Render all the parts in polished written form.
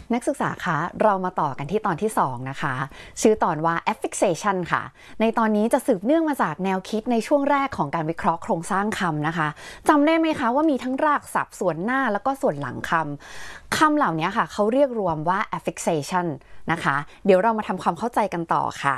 นักศึกษาคะเรามาต่อกันที่ตอนที่2นะคะชื่อตอนว่า affixation ค่ะในตอนนี้จะสืบเนื่องมาจากแนวคิดในช่วงแรกของการวิเคราะห์โครงสร้างคำนะคะจำได้ไหมคะว่ามีทั้งรากศัพท์ส่วนหน้าแล้วก็ส่วนหลังคำเหล่านี้ค่ะเขาเรียกรวมว่า affixation นะคะเดี๋ยวเรามาทำความเข้าใจกันต่อค่ะ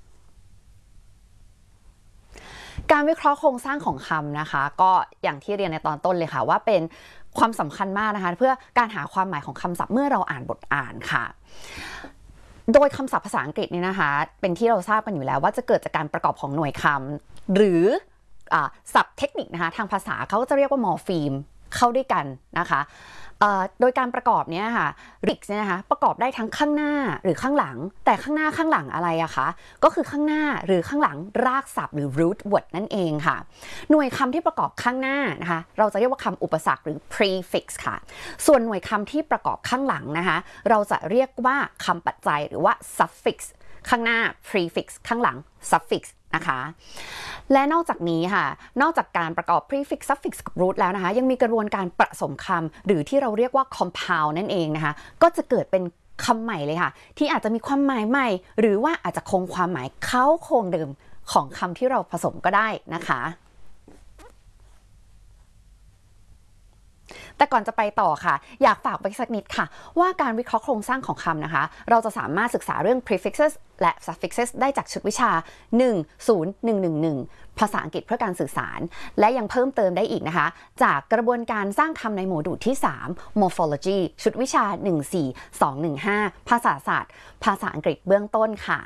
การวิเคราะห์โครงสร้างของคำนะคะก็อย่างที่เรียนในตอนต้นเลยค่ะว่าเป็นความสำคัญมากนะคะเพื่อการหาความหมายของคำศัพท์เมื่อเราอ่านบทอ่านค่ะโดยคำศัพท์ภาษาอังกฤษนี่นะคะเป็นที่เราทราบกันอยู่แล้วว่าจะเกิดจากการประกอบของหน่วยคำหรือศัพท์เทคนิคนะคะทางภาษาเขาก็จะเรียกว่ามอร์ฟีมเข้าด้วยกันนะคะโดยการประกอบเนี้ยค่ะริกเนี่ยนะคะประกอบได้ทั้งข้างหน้าหรือข้างหลังแต่ข้างหน้าข้างหลังอะไรอะคะก็คือข้างหน้าหรือข้างหลังรากศัพท์หรือ root word นั่นเองค่ะหน่วยคำที่ประกอบข้างหน้านะคะเราจะเรียกว่าคำอุปสรรคหรือ prefix ค่ะส่วนหน่วยคำที่ประกอบข้างหลังนะคะเราจะเรียกว่าคำปัจจัยหรือว่า suffix ข้างหน้า prefix ข้างหลัง suffix นะคะและนอกจากนี้ค่ะนอกจากการประกอบ prefix suffix กับ root แล้วนะคะยังมีกระบวนการผสมคำหรือที่เราเรียกว่า compound นั่นเองนะคะก็จะเกิดเป็นคำใหม่เลยค่ะที่อาจจะมีความหมายใหม่หรือว่าอาจจะคงความหมายเข้าโครงเดิมของคำที่เราผสมก็ได้นะคะแต่ก่อนจะไปต่อค่ะอยากฝากไว้สักนิดค่ะว่าการวิเคราะห์โครงสร้างของคำนะคะเราจะสามารถศึกษาเรื่อง prefixes และ suffixes ได้จากชุดวิชา 10111 ภาษาอังกฤษเพื่อการสื่อสารและยังเพิ่มเติมได้อีกนะคะจากกระบวนการสร้างคำในโมดูลที่ 3 morphology ชุดวิชา 14215 ภาษาศาสตร์ภาษาอังกฤษเบื้องต้นค่ะ